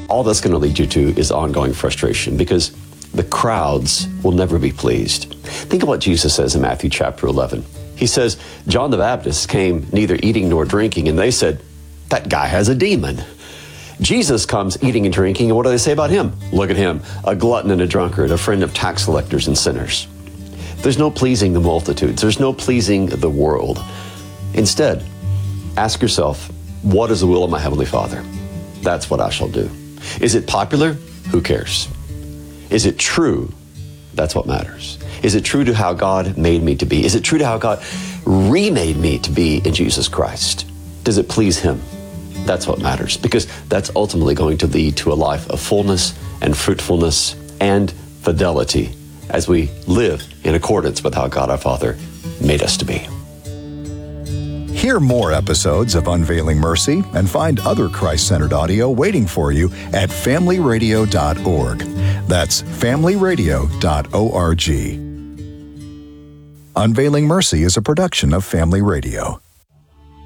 all that's going to lead you to is ongoing frustration, because the crowds will never be pleased. Think of what Jesus says in Matthew chapter 11. He says, John the Baptist came neither eating nor drinking, and they said, that guy has a demon. Jesus comes eating and drinking, and what do they say about him? Look at him, a glutton and a drunkard, a friend of tax collectors and sinners. There's no pleasing the multitudes. There's no pleasing the world. Instead, ask yourself, what is the will of my Heavenly Father? That's what I shall do. Is it popular? Who cares? Is it true? That's what matters. Is it true to how God made me to be? Is it true to how God remade me to be in Jesus Christ? Does it please Him? That's what matters, because that's ultimately going to lead to a life of fullness and fruitfulness and fidelity as we live in accordance with how God our Father made us to be. Hear more episodes of Unveiling Mercy and find other Christ-centered audio waiting for you at familyradio.org. That's familyradio.org. Unveiling Mercy is a production of Family Radio.